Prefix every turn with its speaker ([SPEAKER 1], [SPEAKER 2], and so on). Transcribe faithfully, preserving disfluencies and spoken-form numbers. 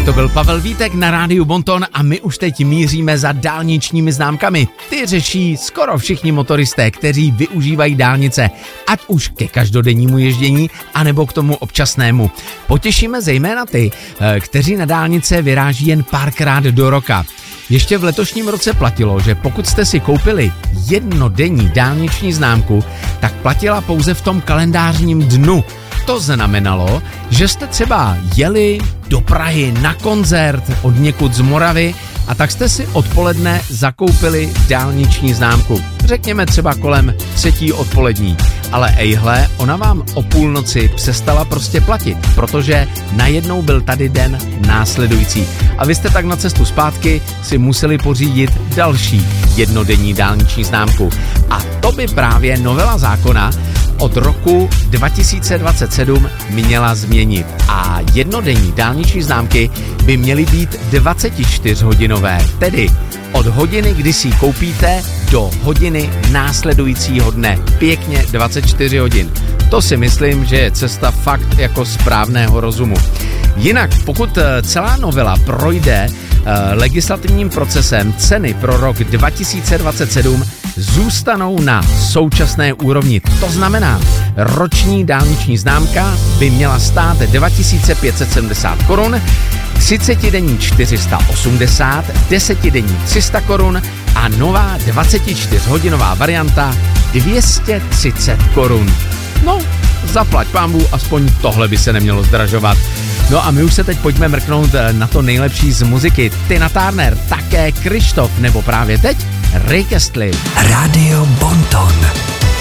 [SPEAKER 1] Tak to byl Pavel Vítek na rádiu Bonton a my už teď míříme za dálničními známkami. Ty řeší skoro všichni motoristé, kteří využívají dálnice, ať už ke každodennímu ježdění, anebo k tomu občasnému. Potěšíme zejména ty, kteří na dálnice vyráží jen párkrát do roka. Ještě v letošním roce platilo, že pokud jste si koupili jednodenní dálniční známku, tak platila pouze v tom kalendářním dnu. To znamenalo, že jste třeba jeli do Prahy na koncert od někud z Moravy a tak jste si odpoledne zakoupili dálniční známku. Řekněme třeba kolem třetí odpolední. Ale ejhle, ona vám o půlnoci přestala prostě platit, protože najednou byl tady den následující. A vy jste tak na cestu zpátky si museli pořídit další jednodenní dálniční známku. A to by právě novela zákona od roku dva tisíce dvacet sedm měla změnit. A jednodenní dálniční známky by měly být dvacetičtyřhodinové, tedy od hodiny, kdy si ji koupíte, do hodiny následujícího dne. Pěkně dvacet čtyři hodin. To si myslím, že je cesta fakt jako správného rozumu. Jinak, pokud celá novela projde uh, legislativním procesem, ceny pro rok dva tisíce dvacet sedm zůstanou na současné úrovni. To znamená, roční dálniční známka by měla stát dva tisíce pět set sedmdesát korun, třicetidenní čtyři sta osmdesát, desetidenní tři sta korun a nová dvacetičtyřhodinová varianta dvě stě třicet korun. No, zaplať pánbů, aspoň tohle by se nemělo zdražovat. No a my už se teď pojďme mrknout na to nejlepší z muziky. Tina Turner, také Krištof, nebo právě teď Rick Astley.
[SPEAKER 2] Radio Bonton.